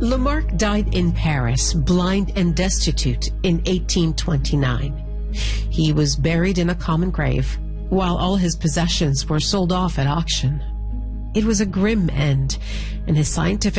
Lamarck died in Paris, blind and destitute, in 1829. He was buried in a common grave, while all his possessions were sold off at auction. It was a grim end, and his scientific